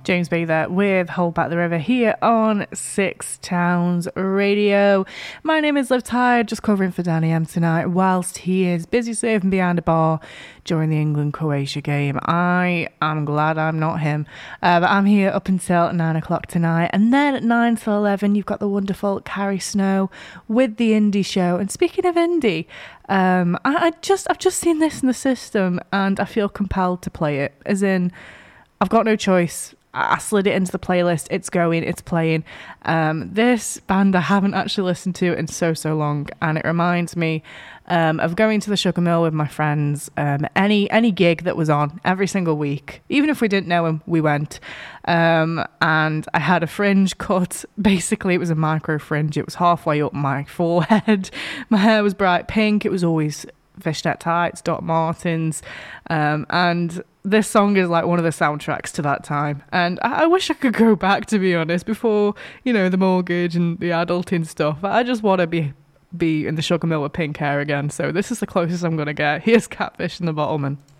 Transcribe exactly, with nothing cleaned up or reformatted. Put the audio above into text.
James Bay there with Hold Back the River here on Six Towns Radio. My name is Liv Tide, just covering for Danny M tonight whilst he is busy serving behind a bar during the England-Croatia game. I am glad I'm not him, uh, but I'm here up until nine o'clock tonight, and then at nine till eleven you've got the wonderful Carrie Snow with the indie show. And speaking of indie, um, I, I just I've just seen this in the system and I feel compelled to play it, as in I've got no choice. I slid it into the playlist. It's going, it's playing. Um, this band I haven't actually listened to in so, so long. And it reminds me um, of going to the Sugar Mill with my friends. Um, any any gig that was on every single week. Even if we didn't know them, we went. Um, and I had a fringe cut. Basically, it was a micro fringe. It was halfway up my forehead. My hair was bright pink. It was always fishnet tights, Doc Martens. Um, and... this song is like one of the soundtracks to that time, and I, I wish I could go back, to be honest, before, you know, the mortgage and the adulting stuff. I just want to be be in the Sugar Mill with pink hair again, so this is the closest I'm going to get. Here's Catfish and the Bottlemen.